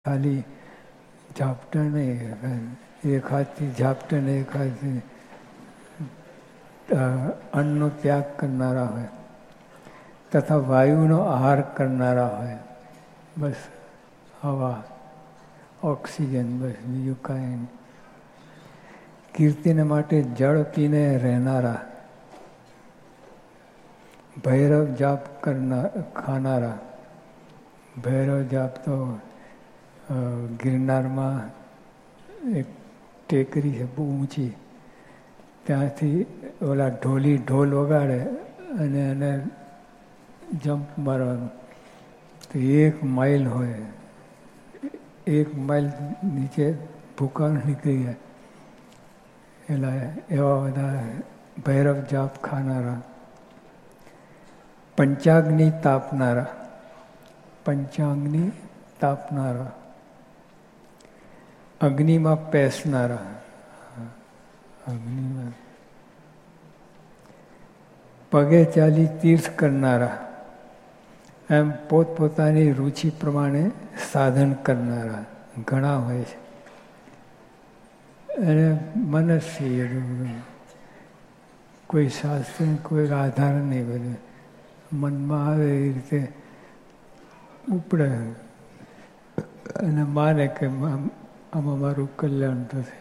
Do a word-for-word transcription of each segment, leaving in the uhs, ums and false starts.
ખાલી ઝાપટા નહીં, એક હાથથી ઝાપટે ને એક હાથથી અન્નનો ત્યાગ કરનારા હોય તથા વાયુનો આહાર કરનારા હોય. બસ હવા, ઓક્સિજન, બસ બીજું કાંઈ નહીં. કીર્તિને માટે જળ પીને રહેનારા, ભૈરવ જાપ કરનાર ખાનારા. ભૈરવ જાપ તો ગિરનારમાં એક ટેકરી છે બહુ ઊંચી, ત્યાંથી ઓલા ઢોલી ઢોલ વગાડે અને એને જમ્પ મારવાનું, તો એક માઇલ હોય, એક માઇલ નીચે ભૂકાણ નીકળી જાય. એટલે એવા બધા ભૈરવ જાપ ખાનારા. પંચાગ્નિ તાપનારા, પંચાગ્નિ તાપનારા. અગ્નિમાં પેસનારા, અગ્નિમાં. પગે ચાલી તીર્થ કરનારા, એમ પોતપોતાની રુચિ પ્રમાણે સાધન કરનારા ઘણા હોય છે. અને મનસ્વી, કોઈ શાસ્ત્ર કોઈ આધાર નહીં, બધું મનમાં આવે એ રીતે ઉપડે અને માને કે આમાં મારું કલ્યાણ થશે.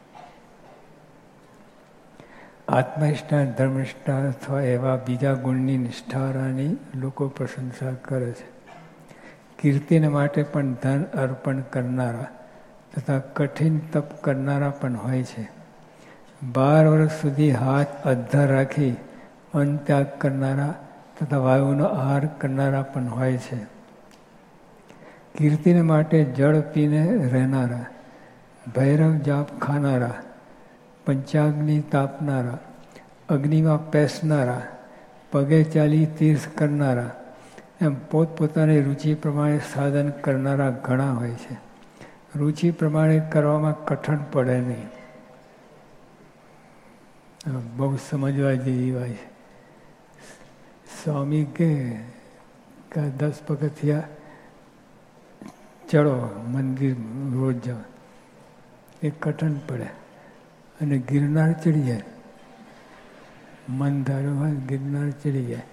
આત્મનિષ્ઠા, ધર્મનિષ્ઠા અથવા એવા બીજા ગુણની નિષ્ઠારાની લોકો પ્રશંસા કરે છે. કીર્તિને માટે પણ ધન અર્પણ કરનારા તથા કઠિન તપ કરનારા પણ હોય છે. બાર વર્ષ સુધી હાથ અધ્ધર રાખી અન્ન ત્યાગ કરનારા તથા વાયુનો આહાર કરનારા પણ હોય છે. કીર્તિને માટે જળ પીને રહેનારા, ભૈરવ જાપ ખાનારા, પંચાગ્નિ તાપનારા, અગ્નિમાં પેસનારા, પગે ચાલી તીર્થ કરનારા, એમ પોતપોતાની રુચિ પ્રમાણે સાધન કરનારા ઘણા હોય છે. રુચિ પ્રમાણે કરવામાં કઠણ પડે નહીં. બહુ સમજવા જેવી વાત છે. સ્વામી કે દસ પગથિયા ચડો મંદિર રોજ જાઓ, એ કઠણ પડે. અને ગિરનાર ચડી જાય, મન ધાર્યું હોય ગિરનાર ચડી જાય.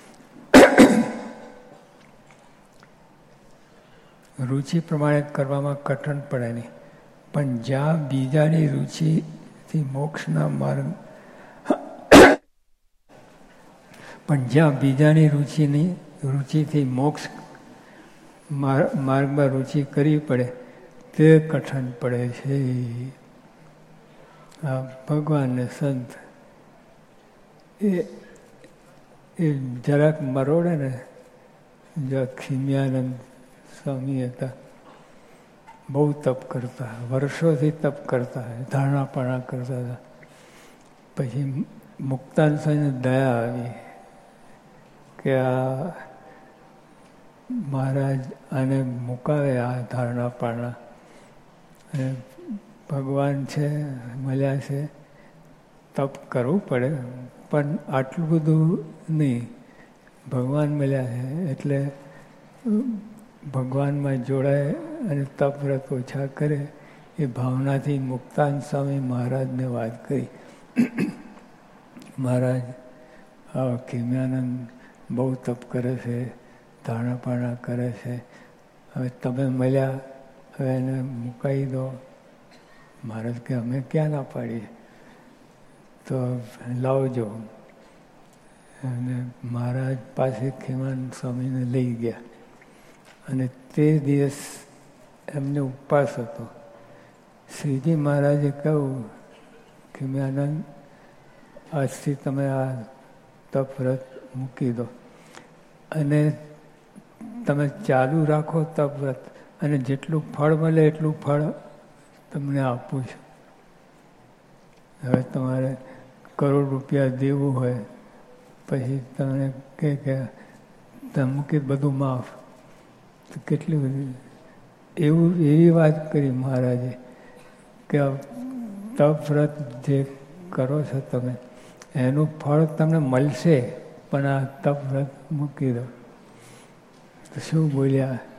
રુચિ પ્રમાણે કરવામાં કઠણ પડે નહીં. પણ જ્યાં બીજાની રુચિથી મોક્ષના માર્ગ પણ જ્યાં બીજાની રુચિની રુચિથી મોક્ષ માર્ગમાં રુચિ કરવી પડે તે કઠણ પડે છે. આ ભગવાન ને સંત એ એ જરાક મરોડે ને. જો ખીમ્યાનંદ સ્વામી હતા, બહુ તપ કરતા, વર્ષોથી તપ કરતા, ધારણાપણા કરતા હતા. પછી મુક્તાન સ્વામીને દયા આવી કે આ મહારાજ આને મુકાવે આ ધારણાપણા, અને ભગવાન છે મળ્યા છે, તપ કરવું પડે પણ આટલું બધું નહીં. ભગવાન મળ્યા છે એટલે ભગવાનમાં જોડાય અને તપ વ્રત ઓછા કરે, એ ભાવનાથી મુક્તાન સ્વામી મહારાજને વાત કરી. મહારાજ આ ખીમ્યાનંદ બહુ તપ કરે છે, ધારણાપણા કરે છે, હવે તમે મળ્યા, હવે એને મુકાઈ દો. મહારાજ કે અમે ક્યાં ના પાડીએ, તો લાવજો. અને મહારાજ પાસે ખીમાનંદ સ્વામીને લઈ ગયા. અને તે દિવસ એમને ઉપવાસ હતો. શ્રીજી મહારાજે કહ્યું, ખીમ્યાનંદ આજથી તમે આ તપ વ્રત મૂકી દો અને તમે ચાલુ રાખો તપ વ્રત, અને જેટલું ફળ મળે એટલું ફળ તમને આપું છું. હવે તમારે કરોડ રૂપિયા દેવું હોય, પછી તમને કહે કે તમે મૂકી બધું માફ, તો કેટલી બધી એવું એવી વાત કરી મહારાજે કે તપ વ્રત જે કરો છો તમે એનું ફળ તમને મળશે, પણ આ તપ વ્રત મૂકી દો. તો શું બોલ્યા?